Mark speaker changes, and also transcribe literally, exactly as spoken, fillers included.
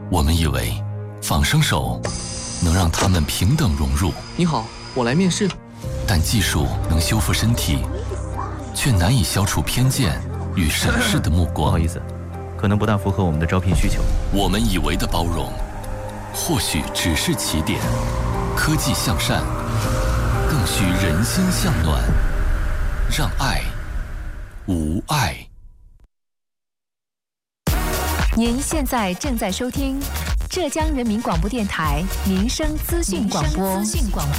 Speaker 1: 我们以为仿生手能让他们平等融入。
Speaker 2: 你好，我来面试。
Speaker 1: 但技术能修复身体，却难以消除偏见与审视的目光。
Speaker 3: 不好意思，可能不大符合我们的招聘需求。
Speaker 1: 我们以为的包容，或许只是起点。科技向善，更需人心向暖，让爱无碍。
Speaker 4: 您现在正在收听浙江人民广播电台民生资讯广播。